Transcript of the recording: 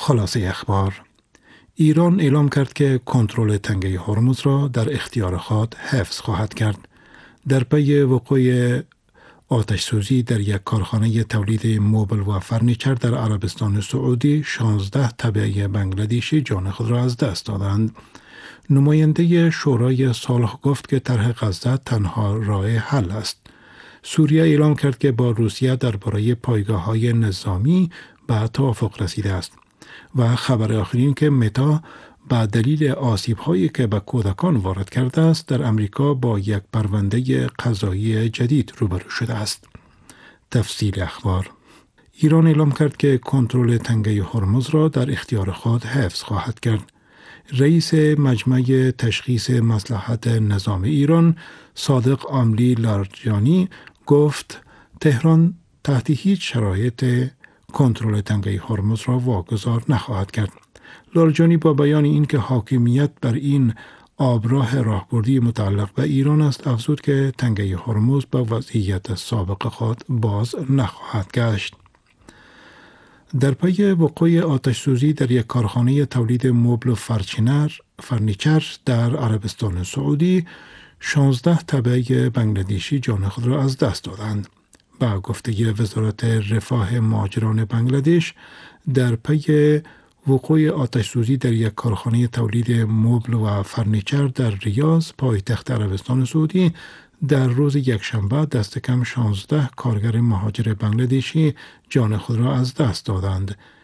خلاصه اخبار: ایران اعلام کرد که کنترل تنگه هرمز را در اختیار خود حفظ خواهد کرد. در پی وقوع آتش سوزی در یک کارخانه تولید مبل و فرنیچر در عربستان سعودی، 16 تبعه بنگلادشی جان خود را از دست دادند. نماینده شورای صلح گفت که طرح غزه تنها راه حل است. سوریه اعلام کرد که با روسیه درباره پایگاه‌های نظامی به توافق رسیده است. و خبر آخرین که متا به دلیل آسیب‌هایی که به کودکان وارد کرده است، در امریکا با یک پرونده قضایی جدید روبرو شده است. تفصیل اخبار: ایران اعلام کرد که کنترل تنگه هرمز را در اختیار خود حفظ خواهد کرد. رئیس مجمع تشخیص مصلحت نظام ایران، صادق عاملی لاریجانی، گفت تهران تحت هیچ شرایط کنترل تنگه هرمز را واگذار نخواهد کرد. لاریجانی با بیان اینکه حاکمیت بر این آبراه راهبردی متعلق به ایران است، افزود که تنگه هرمز به وضعیت سابق خود باز نخواهد گشت. در پی وقوع آتش سوزی در یک کارخانه تولید مبل و فرنیچر در عربستان سعودی، 16 تبعه بنگلادشی جان خود را از دست دادند. با گفته وزارت رفاه مهاجران بنگلادش، در پی وقوع آتش سوزی در یک کارخانه تولید مبل و فرنیچر در ریاض، پایتخت عربستان سعودی، در روز یکشنبه دست کم 16 کارگر مهاجر بنگلادشی جان خود را از دست دادند.